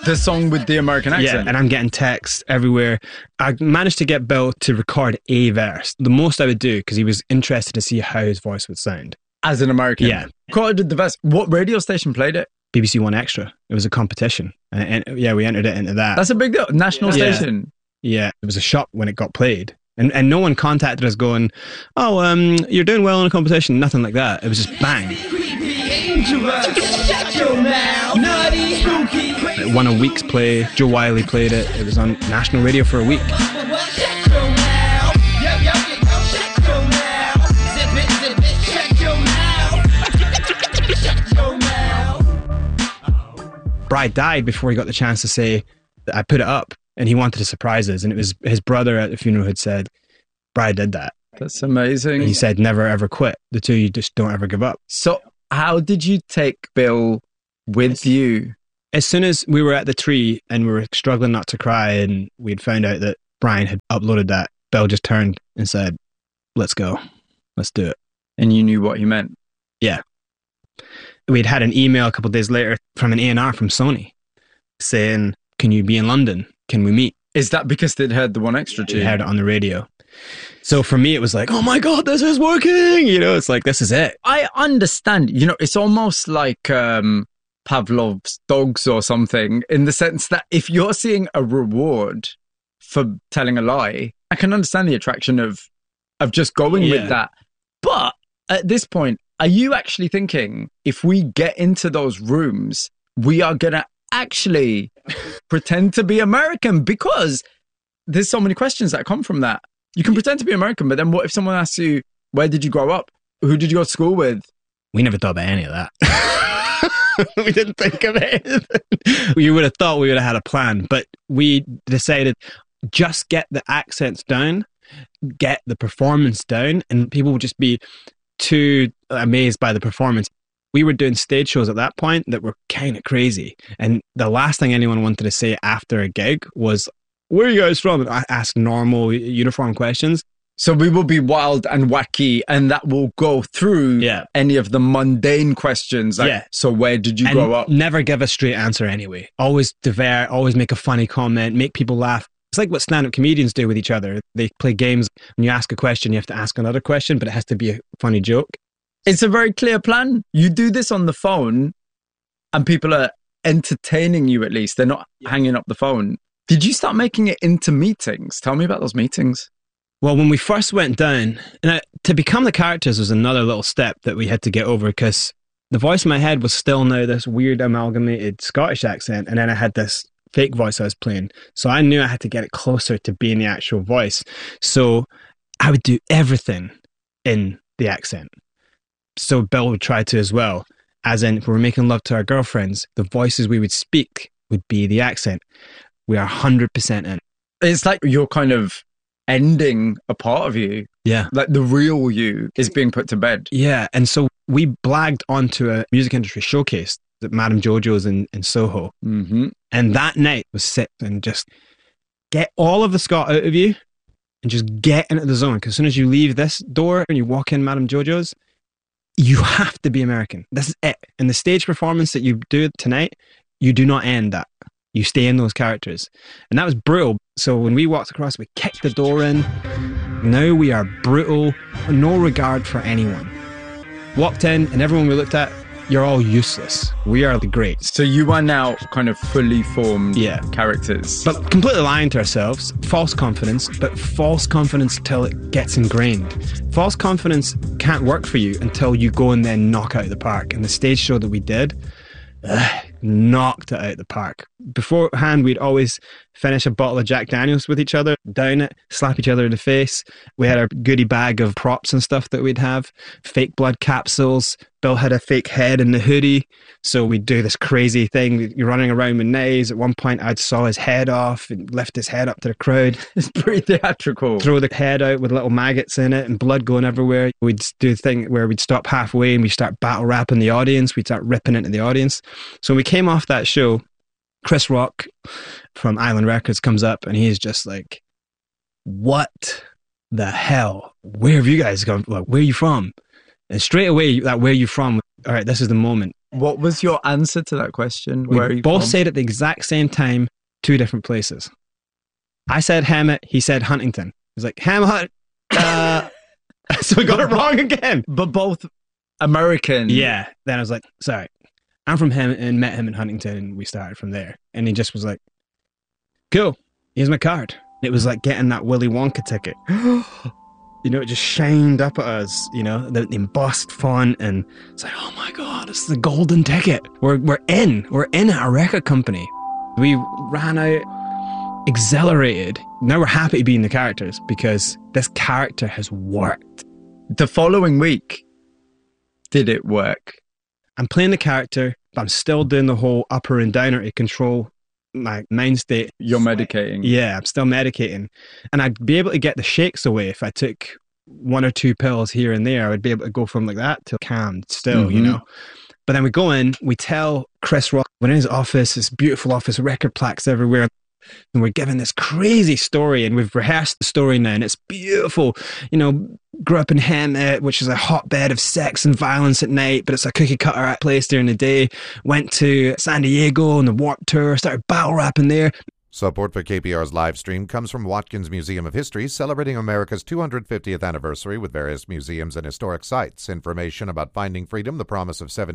The song with the American accent. Yeah, and I'm getting texts everywhere. I managed to get Bill to record a verse. The most I would do, because he was interested to see how his voice would sound. As an American? Yeah. Recorded the verse. What radio station played it? BBC One Extra. It was a competition. And yeah, we entered it into that. That's a big deal. National station. Yeah, it was a shock when it got played. And no one contacted us going, oh, you're doing well in a competition. Nothing like that. It was just bang. It won a week's play. Joe Wiley played it. It was on national radio for a week. Bride died before he got the chance to say, I put it up, and he wanted to surprise us. And it was his brother at the funeral had said, Bride did that. That's amazing. And he said, never ever quit. The two of you just don't ever give up. So how did you take Bill with you? As soon as we were at the tree and we were struggling not to cry, and we'd found out that Brian had uploaded that, Bill just turned and said, let's go. Let's do it. And you knew what he meant? Yeah. We'd had an email a couple of days later from an A&R from Sony saying, can you be in London? Can we meet? Is that because they'd heard the One Extra tune? They heard it on the radio. So for me, it was like, oh my God, this is working. You know, it's like, this is it. I understand. You know, it's almost like Pavlov's dogs or something, in the sense that if you're seeing a reward for telling a lie, I can understand the attraction of just going with that. But at this point, are you actually thinking, if we get into those rooms, we are going to actually pretend to be American? Because there's so many questions that come from that. You can pretend to be American, but then what if someone asks you, where did you grow up? Who did you go to school with? We never thought about any of that. We didn't think of anything. You would have thought we would have had a plan, but we decided just get the accents down, get the performance down, and people would just be too amazed by the performance. We were doing stage shows at that point that were kind of crazy. And the last thing anyone wanted to say after a gig was, where are you guys from? And I asked normal uniform questions. So we will be wild and wacky, and that will go through any of the mundane questions. Like, so where did you grow up? Never give a straight answer anyway. Always divert, always make a funny comment, make people laugh. It's like what stand-up comedians do with each other. They play games. When you ask a question, you have to ask another question, but it has to be a funny joke. It's a very clear plan. You do this on the phone and people are entertaining you, at least. They're not hanging up the phone. Did you start making it into meetings? Tell me about those meetings. Well, when we first went down, to become the characters was another little step that we had to get over, because the voice in my head was still now this weird amalgamated Scottish accent, and then I had this fake voice I was playing. So I knew I had to get it closer to being the actual voice. So I would do everything in the accent. So Bill would try to as well. As in, if we were making love to our girlfriends, the voices we would speak would be the accent. We are 100% in. It's like you're kind of ending a part of you. Yeah. Like the real you is being put to bed. Yeah. And so we blagged onto a music industry showcase at Madame Jojo's in Soho. Mm-hmm. And that night was sit and just get all of the Scot out of you and just get into the zone. Because as soon as you leave this door and you walk in Madame Jojo's, you have to be American. This is it. And the stage performance that you do tonight, you do not end that. You stay in those characters. And that was brutal. So when we walked across, we kicked the door in. Now we are brutal, no regard for anyone. Walked in, and everyone we looked at, you're all useless. We are the greats. So you are now kind of fully formed characters. But completely lying to ourselves. False confidence, but false confidence till it gets ingrained. False confidence can't work for you until you go and then knock out the park. And the stage show that we did, knocked it out the park. Beforehand, we'd always finish a bottle of Jack Daniels with each other, down it, slap each other in the face. We had our goodie bag of props and stuff that we'd have, fake blood capsules. Bill had a fake head in the hoodie, so we'd do this crazy thing. You're running around with knives. At one point, I'd saw his head off and lift his head up to the crowd. It's pretty theatrical. Throw the head out with little maggots in it and blood going everywhere. We'd do a thing where we'd stop halfway and we'd start battle rapping the audience. We'd start ripping into the audience. So when we came off that show, Chris Rock from Island Records comes up and he's just like, what the hell? Where have you guys gone? Like, where are you from? And straight away, that where you from all right, this is the moment. What was your answer to that question? Where are We you both from? said at the exact same time, 2 different places. I said Hemet, he said Huntington. He's like, Hemet. So we got it wrong again. But both American. Yeah. Then I was like, sorry, I'm from Hemet and met him in Huntington, and we started from there. And he just was like, cool, here's my card. It was like getting that Willy Wonka ticket. You know, it just shined up at us, you know, the embossed font, and it's like, oh my God, it's the golden ticket. We're in at a record company. We ran out exhilarated. Now we're happy to be in the characters because this character has worked. The following week, did it work? I'm playing the character, but I'm still doing the whole upper and downer to control my mind state. You're medicating. Yeah, I'm still medicating. And I'd be able to get the shakes away if I took 1 or 2 pills here and there. I would be able to go from like that to calm still, you know. But then we go in, we tell Chris Rock, we're in his office, this beautiful office, record plaques everywhere. And we're given this crazy story, and we've rehearsed the story now, and it's beautiful. You know, grew up in Hemet, which is a hotbed of sex and violence at night, but it's a cookie cutter place during the day. Went to San Diego on the Warped Tour, started battle rapping there. Support for KPR's live stream comes from Watkins Museum of History, celebrating America's 250th anniversary with various museums and historic sites. Information about Finding Freedom, The Promise of 17